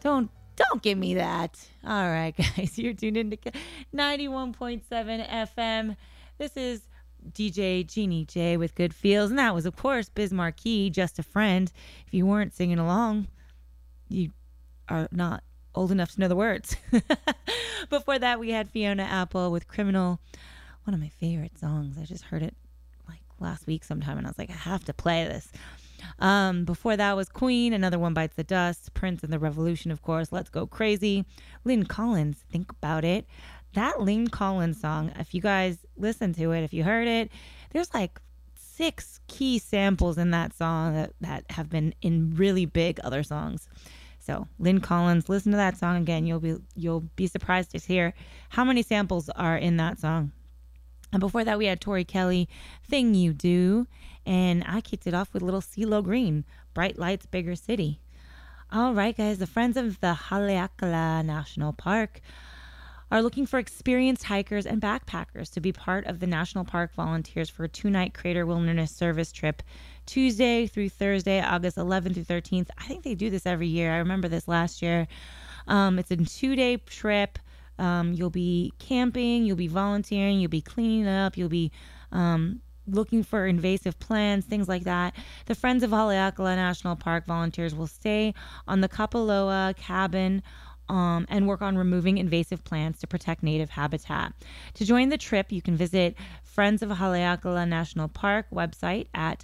Don't give me that. All right, guys, you're tuned into 91.7 FM. This is DJ Jeannie J with Good Feels, and that was, of course, Biz Marquee, Just a Friend. If you weren't singing along, you are not old enough to know the words. Before that, we had Fiona Apple with Criminal, one of my favorite songs. I just heard it like last week sometime, and I was like, I have to play this. Before that was Queen, Another One Bites the Dust, Prince and the Revolution, of course, Let's Go Crazy, Lynn Collins, Think About It. That Lynn Collins song, if you guys listen to it, if you heard it, there's like 6 key samples in that song that have been in really big other songs. So Lynn Collins, listen to that song again. You'll be surprised to hear how many samples are in that song. And before that, we had Tori Kelly, Thing You Do. And I kicked it off with little CeeLo Green, Bright Lights, Bigger City. All right, guys, the Friends of the Haleakala National Park are looking for experienced hikers and backpackers to be part of the National Park Volunteers for a 2-night Crater Wilderness Service trip, Tuesday through Thursday, August 11th through 13th. I think they do this every year. I remember this last year. It's a 2-day trip. You'll be camping, you'll be volunteering, you'll be cleaning up, you'll be looking for invasive plants, things like that. The Friends of Haleakala National Park volunteers will stay on the Kapaloa cabin and work on removing invasive plants to protect native habitat. To join the trip, you can visit Friends of Haleakala National Park website at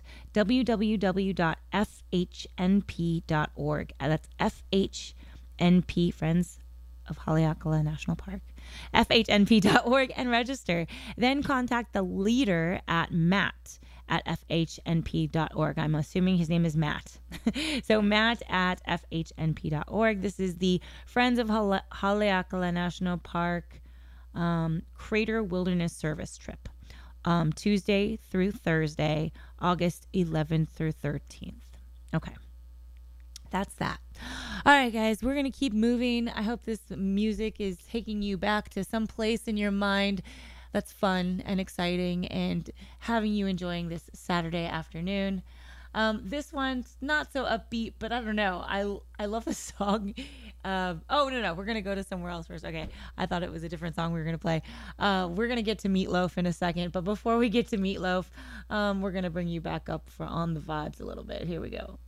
www.fhnp.org. That's FHNP, Friends of Haleakala National Park, fhnp.org, and register. Then contact the leader at Matt at fhnp.org. I'm assuming his name is Matt. So Matt at fhnp.org. This is the Friends of Haleakala National Park Crater Wilderness Service trip, Tuesday through Thursday, August 11th through 13th. Okay. That's that. All right, guys, we're going to keep moving. I hope this music is taking you back to some place in your mind that's fun and exciting and having you enjoying this Saturday afternoon. This one's not so upbeat, but I don't know. I love the song. Oh, no. We're going to go to somewhere else first. Okay. I thought it was a different song we were going to play. We're going to get to Meatloaf in a second. But before we get to Meatloaf, we're going to bring you back up for On the Vibes a little bit. Here we go.